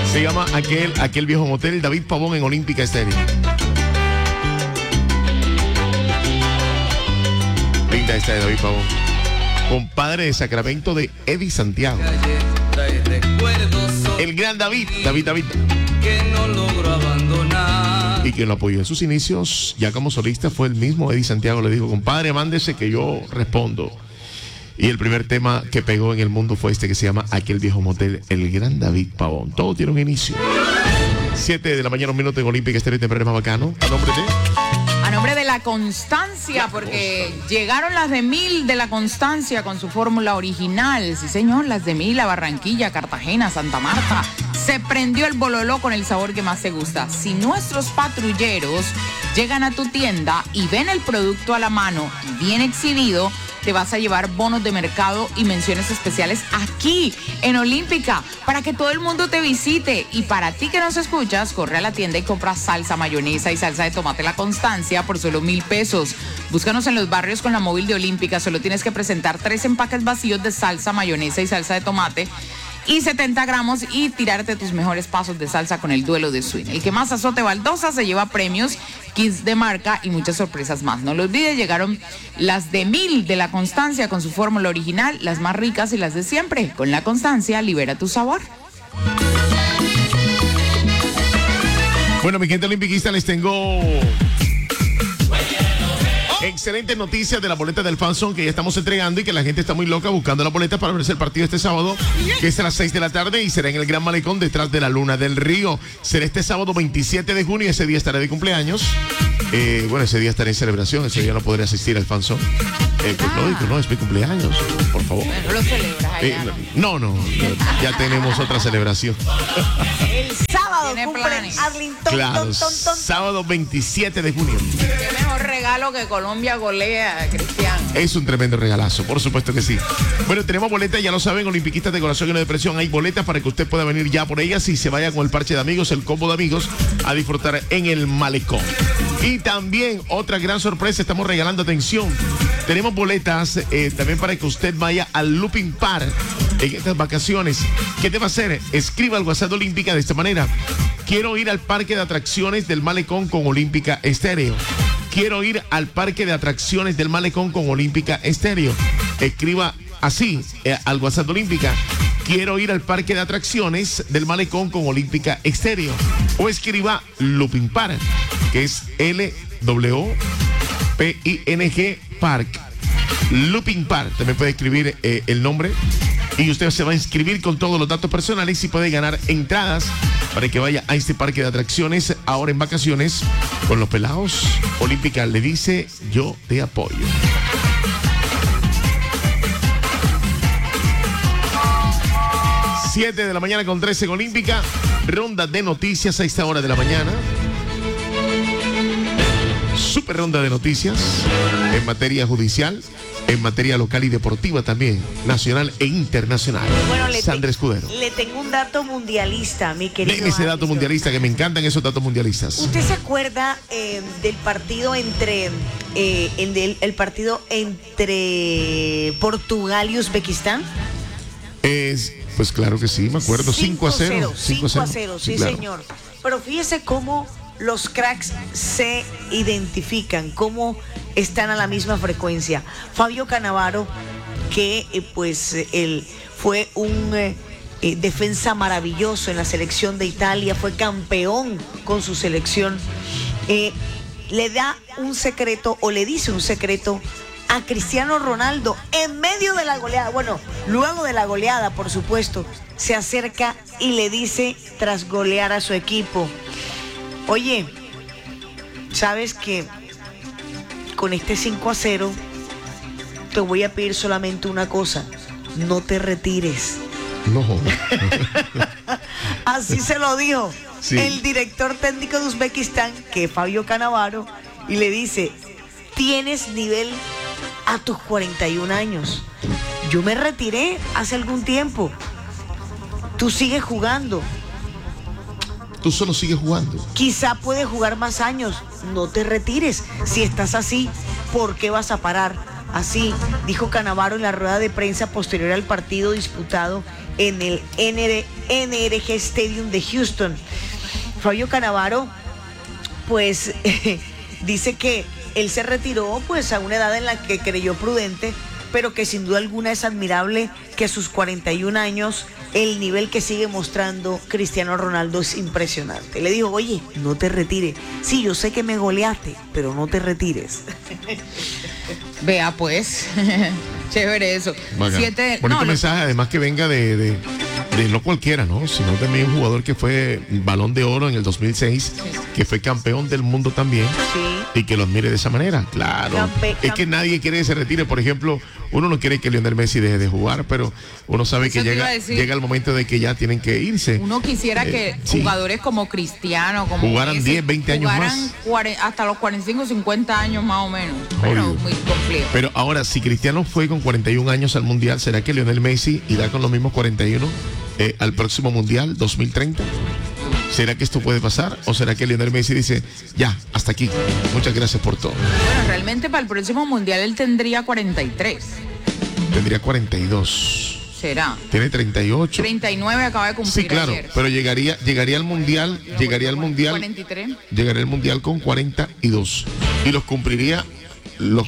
Se llama aquel viejo motel, David Pavón en Olímpica Estéreo. Linda esta de David Pavón. Compadre de Sacramento de Eddie Santiago. El gran David. Que no logro abandonar. Y quien lo apoyó en sus inicios, ya como solista, fue el mismo Eddie Santiago. Le dijo, compadre, mándese que yo respondo. Y el primer tema que pegó en el mundo fue este que se llama Aquel viejo motel, el gran David Pavón. Todo tiene un inicio. 7 de la mañana, un minuto en Olímpica Estéreo, temprano más bacano. ¿A nombre de? A nombre de La Constancia, porque llegaron las de 1000 de La Constancia con su fórmula original. Sí, señor, las de 1000 a Barranquilla, Cartagena, Santa Marta. Se prendió el bololó con el sabor que más te gusta. Si nuestros patrulleros llegan a tu tienda y ven el producto a la mano bien exhibido, te vas a llevar bonos de mercado y menciones especiales aquí en Olímpica para que todo el mundo te visite. Y para ti que nos escuchas, corre a la tienda y compra salsa, mayonesa y salsa de tomate La Constancia por solo 1,000 pesos. Búscanos en los barrios con la móvil de Olímpica. Solo tienes que presentar 3 empaques vacíos de salsa, mayonesa y salsa de tomate y 70 gramos y tirarte tus mejores pasos de salsa con el duelo de swing. El que más azote baldosa se lleva premios, kits de marca y muchas sorpresas más. No lo olvides, llegaron las de 1000 de La Constancia con su fórmula original, las más ricas y las de siempre. Con La Constancia, libera tu sabor. Bueno, mi gente olimpiquista, les tengo excelentes noticias de la boleta del Fanzone que ya estamos entregando y que la gente está muy loca buscando la boleta para verse el partido este sábado, que es a las 6 de la tarde y será en el Gran Malecón detrás de la Luna del Río. Será este sábado 27 de junio, ese día estaré de cumpleaños. Bueno, ese día estaré en celebración, ese día no podré asistir al Fanzone. Pues no, es mi cumpleaños, por favor. ¿No lo celebras allá? No, ya tenemos otra celebración. El sábado cumple Arlington. Claro, sábado 27 de junio. Qué mejor regalo que Colombia golea, Cristian. Es un tremendo regalazo, por supuesto que sí. Bueno, tenemos boletas, ya lo saben, olimpiquistas de corazón y no de presión. Hay boletas para que usted pueda venir ya por ellas y se vaya con el parche de amigos, el combo de amigos, a disfrutar en el Malecón. Y también otra gran sorpresa, estamos regalando, atención, tenemos boletas también para que usted vaya al Looping Park en estas vacaciones. ¿Qué debe hacer? Escriba al WhatsApp de Olímpica de esta manera: quiero ir al parque de atracciones del Malecón con Olímpica Estéreo. Quiero ir al parque de atracciones del Malecón con Olímpica Estéreo. Escriba así al WhatsApp de Olímpica: quiero ir al parque de atracciones del Malecón con Olímpica Estéreo. O escriba Looping Park, que es LWPING Park. Looping Park. También puede escribir el nombre y usted se va a inscribir con todos los datos personales y puede ganar entradas para que vaya a este parque de atracciones ahora en vacaciones con los pelados. Olímpica le dice: yo te apoyo. Siete de la mañana con 13 en Olímpica. Ronda de noticias a esta hora de la mañana. Super ronda de noticias en materia judicial, en materia local y deportiva también, nacional e internacional. Bueno, Sandra Escudero. Le tengo un dato mundialista, mi querido. Denme ese dato Anderson. mundialista, que me encantan esos datos mundialistas. ¿Usted se acuerda del partido el partido entre Portugal y Uzbekistán? Pues claro que sí, me acuerdo. 5-0. 5-0, sí, claro. señor. Pero fíjese cómo los cracks se identifican, cómo están a la misma frecuencia. Fabio Cannavaro, que él fue un defensa maravilloso en la selección de Italia, fue campeón con su selección, le da un secreto o le dice un secreto a Cristiano Ronaldo en medio de la goleada. Bueno, luego de la goleada, por supuesto, se acerca y le dice, tras golear a su equipo: oye, ¿sabes que con este 5-0 te voy a pedir solamente una cosa? No te retires. No. Así se lo dijo Sí. el director técnico de Uzbekistán, que es Fabio Cannavaro, y le dice: tienes nivel a tus 41 años. Yo me retiré hace algún tiempo. Tú sigues jugando. Tú solo sigues jugando. Quizá puedes jugar más años. No te retires. Si estás así, ¿por qué vas a parar? Así dijo Cannavaro en la rueda de prensa posterior al partido disputado en el NRG Stadium de Houston. Fabio Cannavaro, pues, dice que él se retiró pues a una edad en la que creyó prudente, pero que sin duda alguna es admirable que a sus 41 años el nivel que sigue mostrando Cristiano Ronaldo es impresionante. Le dijo, oye, no te retires. Sí, yo sé que me goleaste, pero no te retires. Vea pues, chévere eso. Bonito mensaje, además que venga de no cualquiera, ¿no? Sino también un jugador que fue Balón de Oro en el 2006, que fue campeón del mundo también, y que lo admire de esa manera, claro. Es que nadie quiere que se retire, por ejemplo, uno no quiere que Lionel Messi deje de jugar, pero uno sabe que llega el momento de que ya tienen que irse. Uno quisiera que jugadores como Cristiano, como jugaran Messi, 10, 20 años más. Hasta los 45, 50 años más o menos, pero muy complejo. Pero ahora, si Cristiano fue con 41 años al Mundial, ¿será que Lionel Messi irá con los mismos 41 al próximo Mundial 2030? ¿Será que esto puede pasar? ¿O será que Lionel Messi dice, ya, hasta aquí, muchas gracias por todo? Bueno, realmente para el próximo Mundial él tendría 43. Tendría 42. ¿Será? Tiene 38. 39 acaba de cumplir. Sí, claro, ayer. pero llegaría al Mundial. 43. Llegaría al Mundial con 42. Y los cumpliría los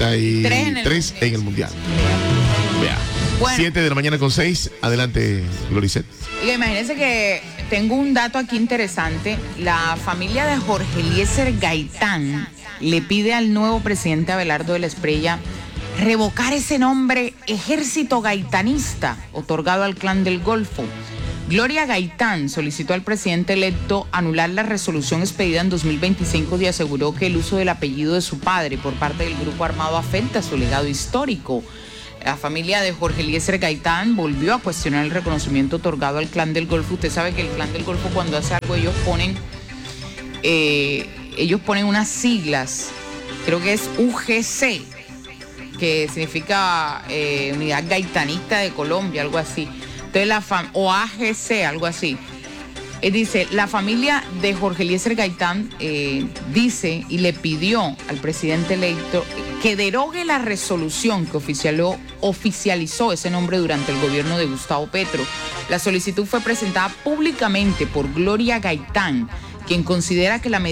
43 en el Mundial. Vea. Bueno. 7 de la mañana con 6. Adelante, Gloricet. Imagínense que tengo un dato aquí interesante. La familia de Jorge Eliezer Gaitán le pide al nuevo presidente Abelardo de la Espriella revocar ese nombre Ejército Gaitanista otorgado al Clan del Golfo. Gloria Gaitán solicitó al presidente electo anular la resolución expedida en 2025 y aseguró que el uso del apellido de su padre por parte del grupo armado afecta su legado histórico. La familia de Jorge Eliezer Gaitán volvió a cuestionar el reconocimiento otorgado al Clan del Golfo. Usted sabe que el Clan del Golfo, cuando hace algo, ellos ponen unas siglas, creo que es UGC, que significa Unidad Gaitanista de Colombia, algo así. Entonces o AGC, algo así. Dice, la familia de Jorge Eliezer Gaitán dice y le pidió al presidente electo que derogue la resolución que oficializó ese nombre durante el gobierno de Gustavo Petro. La solicitud fue presentada públicamente por Gloria Gaitán, quien considera que la medida